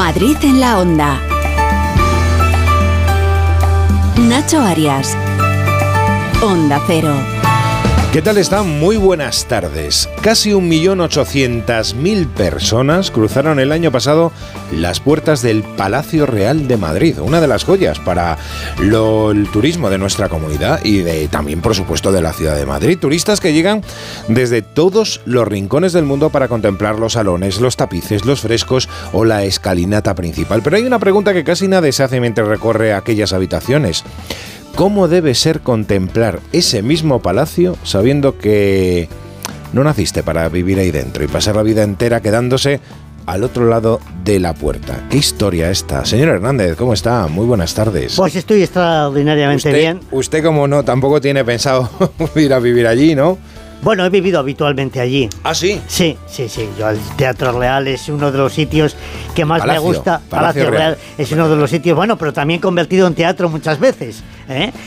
Madrid en la Onda. Nacho Arias. Onda Cero. ¿Qué tal están? Muy buenas tardes. Casi 1.800.000 personas cruzaron el año pasado las puertas del Palacio Real de Madrid, una de las joyas para el turismo de nuestra comunidad y también, por supuesto, de la ciudad de Madrid. Turistas que llegan desde todos los rincones del mundo para contemplar los salones, los tapices, los frescos o la escalinata principal. Pero hay una pregunta que casi nadie se hace mientras recorre aquellas habitaciones. ¿Cómo debe ser contemplar ese mismo palacio sabiendo que no naciste para vivir ahí dentro y pasar la vida entera quedándose al otro lado de la puerta? ¿Qué historia esta? Señor Hernández, ¿cómo está? Muy buenas tardes. Pues estoy extraordinariamente bien. Usted, como no, tampoco tiene pensado ir a vivir allí, ¿no? Bueno, he vivido habitualmente allí. ¿Ah, sí? Sí. Yo, el Teatro Real es uno de los sitios que más me gusta. Palacio Real es uno de los sitios, bueno, pero también convertido en teatro muchas veces, ¿eh?